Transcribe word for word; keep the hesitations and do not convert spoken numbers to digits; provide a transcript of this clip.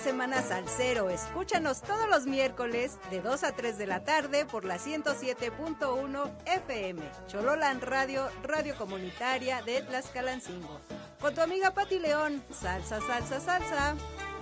semana salsero. Escúchanos todos los miércoles de dos a tres de la tarde por la ciento siete punto uno F M. Chololan Radio, radio comunitaria de Tlaxcalancingo. Con tu amiga Pati León. Salsa, salsa, salsa.